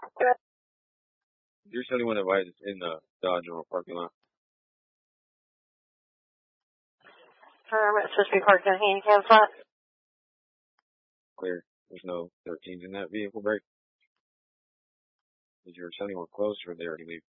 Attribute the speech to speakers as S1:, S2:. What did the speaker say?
S1: You're the only one that was in the Dodge Roll parking lot.
S2: It's supposed to be parked in a handicap spot.
S1: Clear. There's no 13s in that vehicle break. Did you ever tell anyone close or did they already leave?